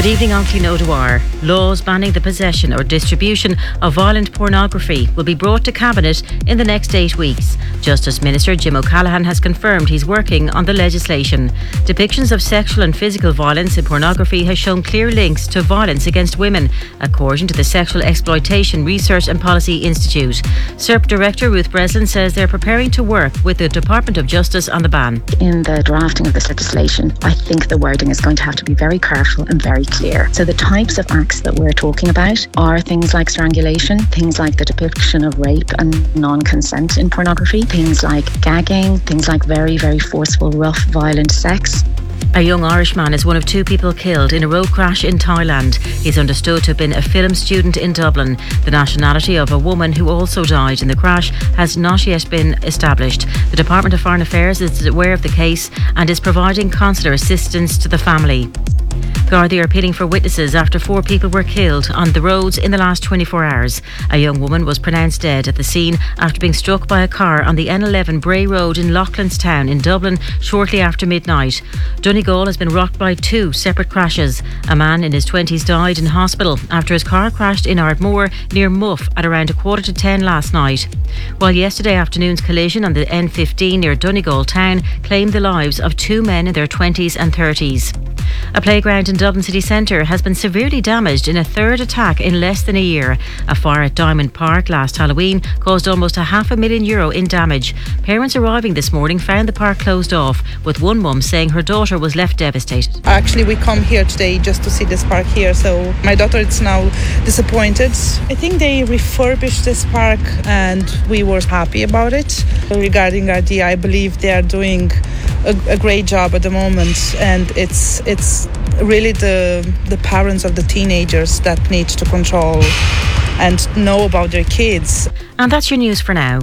Good evening, on Clean O'Dwyer. Laws banning the possession or distribution of violent pornography will be brought to Cabinet in the next 8 weeks. Justice Minister Jim O'Callaghan has confirmed he's working on the legislation. Depictions of sexual and physical violence in pornography has shown clear links to violence against women, according to the Sexual Exploitation Research and Policy Institute. SERP Director Ruth Breslin says they're preparing to work with the Department of Justice on the ban. In the drafting of this legislation, I think the wording is going to have to be very careful and very clear. So the types of acts that we're talking about are things like strangulation, things like the depiction of rape and non-consent in pornography, things like gagging, things like very, very forceful, rough, violent sex. A young Irishman is one of 2 people killed in a road crash in Thailand. He's understood to have been a film student in Dublin. The nationality of a woman who also died in the crash has not yet been established. The Department of Foreign Affairs is aware of the case and is providing consular assistance to the family. Gardaí are appealing for witnesses after 4 people were killed on the roads in the last 24 hours. A young woman was pronounced dead at the scene after being struck by a car on the N11 Bray Road in Loughlinstown in Dublin shortly after midnight. Donegal has been rocked by 2 separate crashes. A man in his 20s died in hospital after his car crashed in Ardmore near Muff at around 9:45 last night. While yesterday afternoon's collision on the N15 near Donegal town claimed the lives of 2 men in their 20s and 30s. A playground in Dublin city centre has been severely damaged in a 3rd attack in less than a year. A fire at Diamond Park last Halloween caused almost €500,000 in damage. Parents arriving this morning found the park closed off, with one mum saying her daughter was left devastated. Actually, we come here today just to see this park here, so my daughter is now disappointed. I think they refurbished this park and we were happy about it. Regarding RD, I believe they are doing a great job at the moment, and it's really the parents of the teenagers that need to control and know about their kids. And that's your news for now.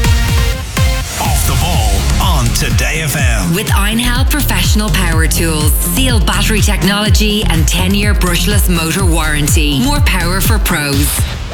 Off the ball on Today FM. With Einhell Professional Power Tools, Seal battery technology and 10-year brushless motor warranty. More power for pros.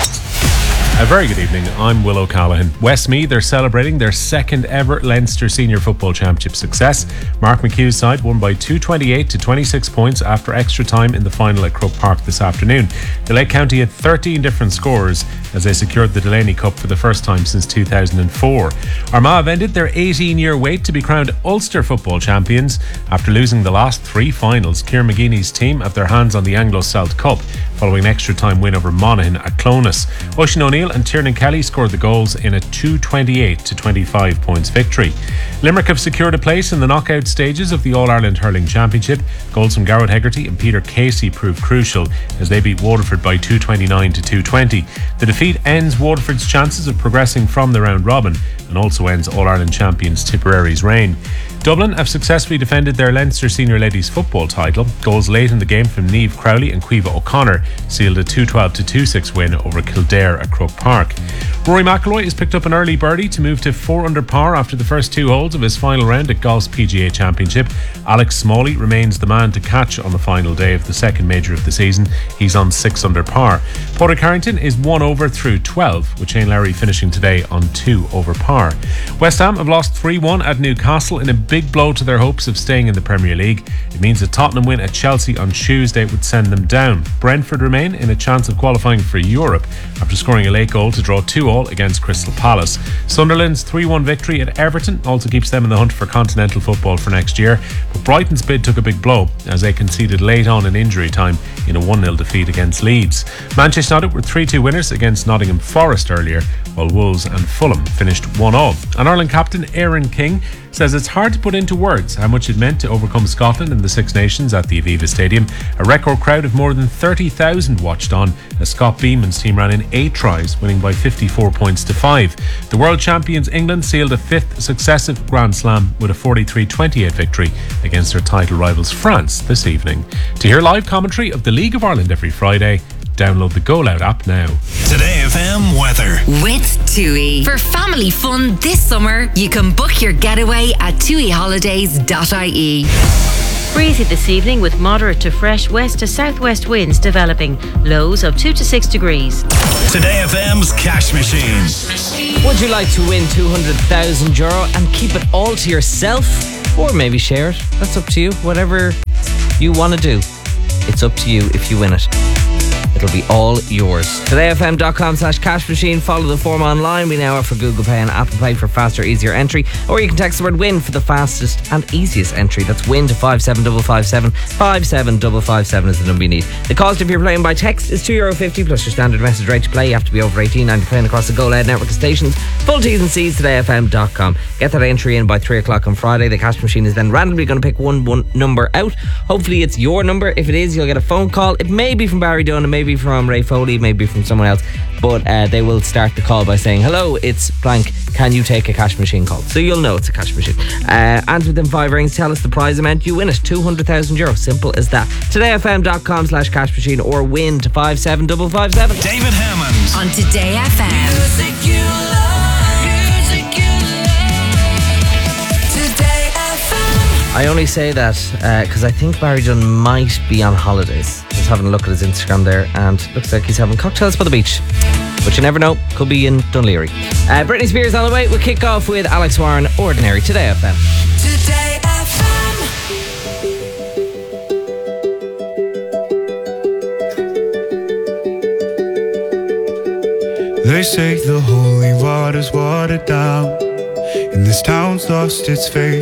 A very good evening, I'm Will O'Callaghan. Westmeath, they're celebrating their 2nd ever Leinster Senior Football Championship success. Mark McHugh's side won by 228 to 26 points after extra time in the final at Croke Park this afternoon. The Lake County had 13 different scorers as they secured the Delaney Cup for the first time since 2004. Armagh have ended their 18-year wait to be crowned Ulster Football Champions after losing the last 3 finals. Ciarán McGeeney's team have their hands on the Anglo-Celt Cup following an extra time win over Monaghan at Clones. Oisin O'Neill and Tiernan Kelly scored the goals in a 228 to 25 points victory. Limerick have secured a place in the knockout stages of the All-Ireland Hurling Championship. Goals from Garrett Hegarty and Peter Casey proved crucial as they beat Waterford by 229 to 220. The defeat ends Waterford's chances of progressing from the round robin and also ends All-Ireland champions Tipperary's reign. Dublin have successfully defended their Leinster Senior Ladies football title. Goals late in the game from Niamh Crowley and Caoimhe O'Connor sealed a 212 to 26 win over Kildare at Croke Park. Rory McIlroy has picked up an early birdie to move to 4 under par after the first 2 holes of his final round at Golf's PGA Championship. Alex Smalley remains the man to catch on the final day of the 2nd major of the season. He's on 6 under par. Padraig Harrington is 1 over through 12, with Shane Lowry finishing today on 2 over par. West Ham have lost 3-1 at Newcastle in a big blow to their hopes of staying in the Premier League. It means a Tottenham win at Chelsea on Tuesday would send them down. Brentford remain in a chance of qualifying for Europe after scoring a late goal to draw 2-2 against Crystal Palace. Sunderland's 3-1 victory at Everton also keeps them in the hunt for continental football for next year, but Brighton's bid took a big blow as they conceded late on in injury time in a 1-0 defeat against Leeds. Manchester United were 3-2 winners against Nottingham Forest earlier, while Wolves and Fulham finished 1-1. And Ireland captain Aaron King says it's hard to put into words how much it meant to overcome Scotland in the Six Nations at the Aviva Stadium. A record crowd of more than 30,000 watched on as Scott Beeman's team ran in 8 tries, winning by 54 points to 5. The world champions England sealed a 5th successive Grand Slam with a 43-28 victory against their title rivals France this evening. To hear live commentary of the League of Ireland every Friday, download the Go Loud app now. Today FM weather. With TUI. For family fun this summer, you can book your getaway at tuiholidays.ie. Breezy this evening with moderate to fresh west to southwest winds developing. Lows of 2 to 6 degrees. Today FM's cash machine. Would you like to win €200,000 and keep it all to yourself? Or maybe share it? That's up to you. Whatever you want to do. It's up to you if you win it. It'll be all yours. TodayFM.com/cash machine. Follow the form online. We now offer Google Pay and Apple Pay for faster, easier entry. Or you can text the word WIN for the fastest and easiest entry. That's WIN to 57557. 57557 is the number you need. The cost if you're playing by text is €2.50 plus your standard message rate to play. You have to be over 18 and you're playing across the Go Loud network of stations. Full T's and C's, todayfm.com. Get that entry in by 3 o'clock on Friday. The cash machine is then randomly going to pick one number out. Hopefully it's your number. If it is, you'll get a phone call. It may be from Barry Dunn, it may be from Ray Foley, maybe from someone else, but they will start the call by saying, hello, it's blank, can you take a cash machine call? So you'll know it's a cash machine. Answer within 5 rings, tell us the prize amount, you win it, €200,000. Simple as that. TodayFM.com/cash machine or WIN to 57557. David Hammond On Today FM. Music you love. Music you love. Today FM. I only say that because I think Barry Dunn might be on holidays. Just having a look at his Instagram there, and looks like he's having cocktails by the beach. But you never know, could be in Dunleary. Britney Spears on the way. We'll kick off with Alex Warren, Ordinary, Today FM. Today FM. They say the holy water's watered down, and this town's lost its faith.